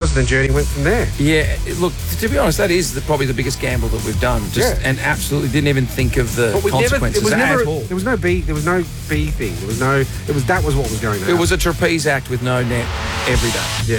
$100, then journey went from there. Yeah, look, to be honest, that is probably the biggest gamble that we've done. And absolutely didn't even think of the consequences at all. There was no B thing. That was what was going on. It was a trapeze act with no net every day. Yeah.